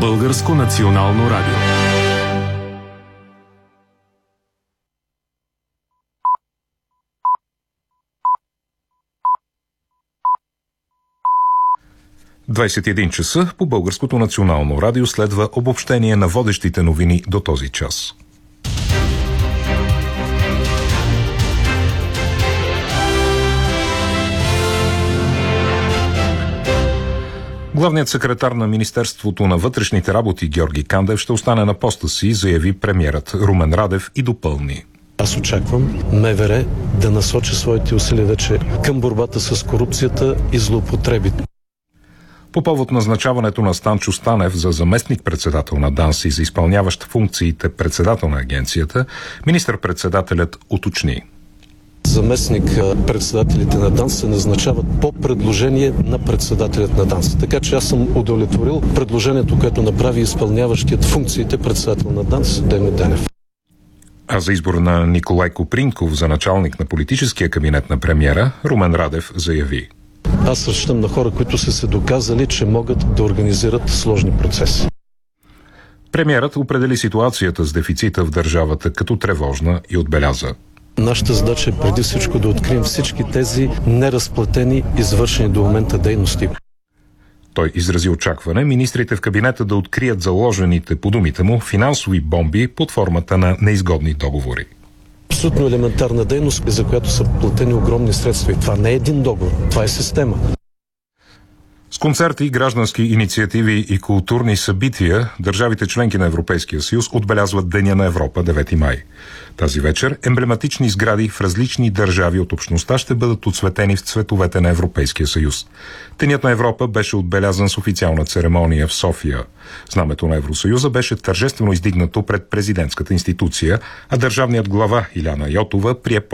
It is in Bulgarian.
Българско национално радио. ...21 часа по Българското национално радио следва обобщение на водещите новини до този час. Главният секретар на Министерството на вътрешните работи Георги Кандев ще остане на поста си, заяви премиерът Румен Радев и допълни. Аз очаквам МВР да насочи своите усилия вече към борбата с корупцията и злоупотребите. По повод назначаването на Станчо Станев за заместник-председател на ДАНС и за изпълняващ функциите председател на агенцията, министър-председателят уточни. Заместник-председателите на ДАНС се назначават по предложение на председателят на ДАНС. Така че аз съм удовлетворил предложението, което направи изпълняващият функциите председател на ДАНС Демо Денев. А за избор на Николай Копринков за началник на политическия кабинет на премиера, Румен Радев заяви. Аз разчитам на хора, които са се доказали, че могат да организират сложни процеси. Премиерът определи ситуацията с дефицита в държавата като тревожна и отбеляза. Нашата задача е преди всичко да открием всички тези неразплатени, извършени до момента дейности. Той изрази очакване министрите в кабинета да открият заложените, по думите му, финансови бомби под формата на неизгодни договори. Абсолютно елементарна дейност, за която са платени огромни средства. И това не е един договор, това е система. С концерти, граждански инициативи и културни събития държавите членки на Европейския съюз отбелязват Деня на Европа 9 май. Тази вечер емблематични сгради в различни държави от общността ще бъдат отцветени в цветовете на Европейския съюз. Денят на Европа беше отбелязан с официална церемония в София. Знамето на Евросъюза беше тържествено издигнато пред президентската институция, а държавният глава Иляна Йотова прие